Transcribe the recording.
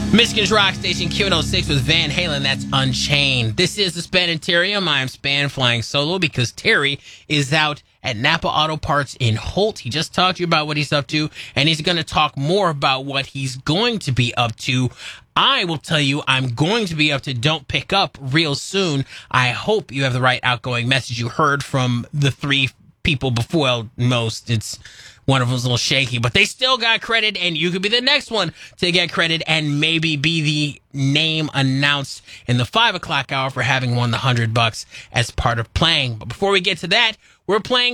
Michigan's Rock Station Q106 with Van Halen. That's Unchained. This is the Spanitarium. I'm Span flying solo because Terry is out at Napa Auto Parts in Holt. He just talked to you about what he's up to, and he's going to talk more about what he's going to be up to. I will tell you I'm going to be up to Don't Pick Up real soon. I hope you have the right outgoing message. You heard from the three people before. Well, most. It's one of them's a little shaky, but they still got credit, and you could be the next one to get credit and maybe be the name announced in the 5 o'clock hour for having won the $100 as part of playing. But before we get to that, we're playing